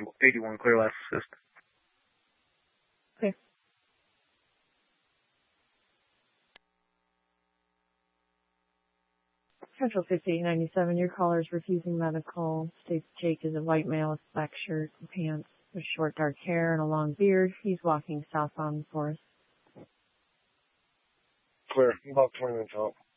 81 clear last assist. Okay. Central 5897, your caller is refusing medical. States Jake is a white male with black shirt and pants with short dark hair and a long beard. He's walking southbound the forest. Clear. About 20 minutes out.